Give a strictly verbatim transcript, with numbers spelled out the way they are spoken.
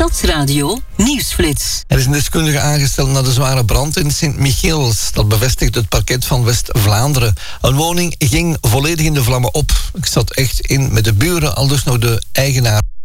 Stadsradio Nieuwsflits. Er is een deskundige aangesteld naar de zware brand in Sint-Michiels. Dat bevestigt het parket van West-Vlaanderen. Een woning ging volledig in de vlammen op. Ik zat echt in met de buren, al dus nog de eigenaar.